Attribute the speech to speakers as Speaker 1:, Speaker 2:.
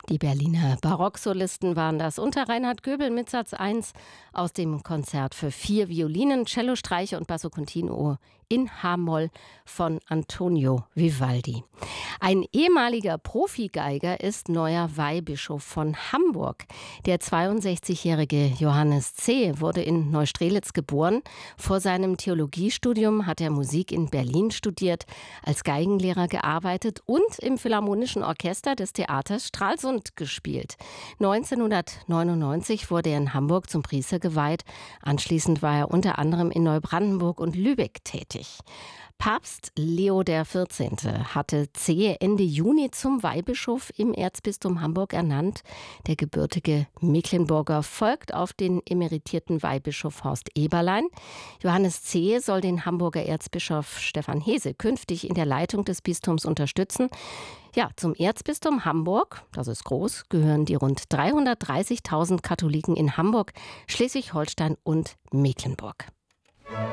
Speaker 1: Die Berliner Barocksolisten waren das unter Reinhard Göbel mit Satz 1 aus dem Konzert für 4 Violinen, Cello, Streicher und Basso Continuo in H-Moll von Antonio Vivaldi. Ein ehemaliger Profigeiger ist neuer Weihbischof von Hamburg. Der 62-jährige Johannes C. wurde in Neustrelitz geboren. Vor seinem Theologiestudium hat er Musik in Berlin studiert, als Geigenlehrer gearbeitet und im Philharmonischen Orchester des Theaters Stralsund gespielt. 1999 wurde er in Hamburg zum Priester geweiht. Anschließend war er unter anderem in Neubrandenburg und Lübeck tätig. Papst Leo XIV. Hatte C. Ende Juni zum Weihbischof im Erzbistum Hamburg ernannt. Der gebürtige Mecklenburger folgt auf den emeritierten Weihbischof Horst Eberlein. Johannes C. soll den Hamburger Erzbischof Stefan Hese künftig in der Leitung des Bistums unterstützen. Ja, zum Erzbistum Hamburg, das ist groß, gehören die rund 330.000 Katholiken in Hamburg, Schleswig-Holstein und Mecklenburg.